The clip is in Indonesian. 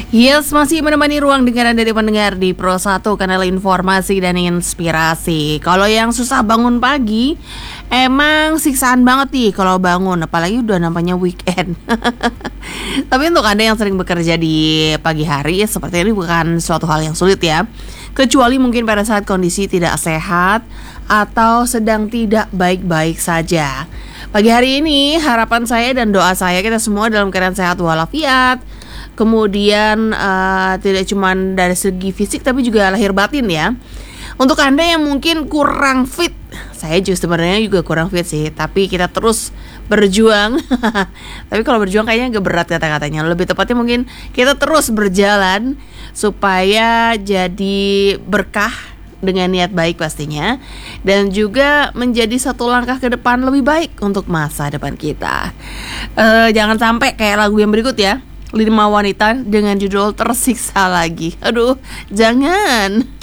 Yes, masih menemani ruang dengaran dari pendengar di Pro 1 kanal informasi dan inspirasi. Kalau yang susah bangun pagi, emang siksaan banget nih kalau bangun, apalagi udah namanya weekend. Tapi untuk Anda yang sering bekerja di pagi hari, seperti ini bukan suatu hal yang sulit ya. Kecuali mungkin pada saat kondisi tidak sehat atau sedang tidak baik-baik saja. Pagi hari ini harapan saya dan doa saya kita semua dalam keadaan sehat walafiat. Kemudian tidak cuma dari segi fisik tapi juga lahir batin ya. Untuk Anda yang mungkin kurang fit, saya juga sebenarnya juga kurang fit sih, tapi kita terus berjuang. Tapi kalau berjuang kayaknya agak berat kata-katanya. Lebih tepatnya mungkin kita terus berjalan supaya jadi berkah dengan niat baik pastinya, dan juga menjadi satu langkah ke depan lebih baik untuk masa depan kita. Jangan sampai kayak lagu yang berikut ya, 5 wanita dengan judul Tersiksa Lagi. Aduh, jangan.